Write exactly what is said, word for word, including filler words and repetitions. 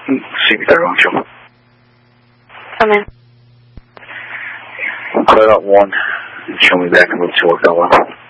See me there, won't you? Come in. Clear out one and show me back and move to work out one.